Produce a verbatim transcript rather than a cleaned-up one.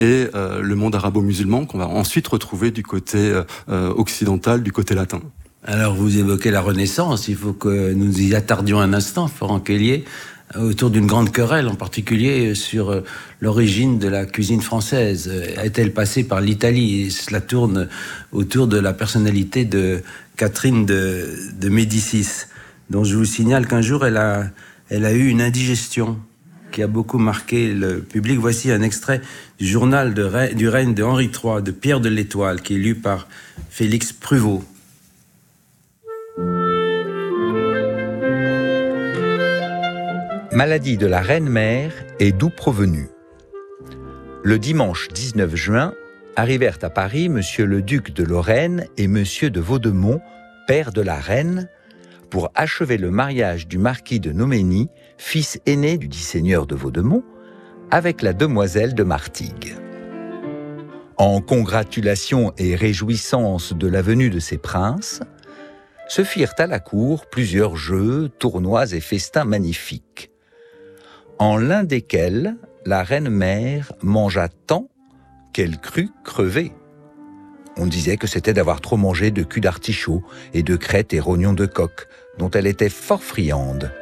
et euh, le monde arabo-musulman qu'on va ensuite retrouver du côté euh, occidental, du côté latin. Alors vous évoquez la Renaissance, il faut que nous y attardions un instant, Florent Kellier, autour d'une grande querelle, en particulier sur l'origine de la cuisine française. Est-elle passée par l'Italie? Et cela tourne autour de la personnalité de Catherine de, de Médicis, dont je vous signale qu'un jour elle a, elle a eu une indigestion qui a beaucoup marqué le public. Voici un extrait du journal de, du règne de Henri trois, de Pierre de l'Étoile, qui est lu par Félix Pruvot. Maladie de la reine-mère et d'où provenue. Le dimanche dix-neuf juin, arrivèrent à Paris monsieur le duc de Lorraine et monsieur de Vaudemont, père de la reine, pour achever le mariage du marquis de Noménie, fils aîné du dit seigneur de Vaudemont, avec la demoiselle de Martigues. En congratulation et réjouissance de la venue de ces princes, se firent à la cour plusieurs jeux, tournois et festins magnifiques, en l'un desquels la reine-mère mangea tant qu'elle crut crever. On disait que c'était d'avoir trop mangé de cul d'artichaut et de crêtes et rognons de coq, dont elle était fort friande.